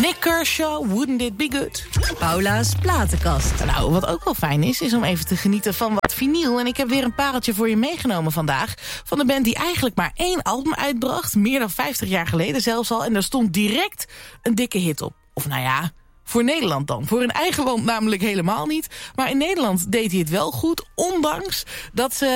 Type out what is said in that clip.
Nick Kershaw, Wouldn't It Be Good? Paula's platenkast. Nou, wat ook wel fijn is om even te genieten van wat vinyl. En ik heb weer een pareltje voor je meegenomen vandaag. Van de band die eigenlijk maar 1 album uitbracht. Meer dan 50 jaar geleden zelfs al. En daar stond direct een dikke hit op. Of nou ja, voor Nederland dan. Voor hun eigen land namelijk helemaal niet. Maar in Nederland deed hij het wel goed. Ondanks dat ze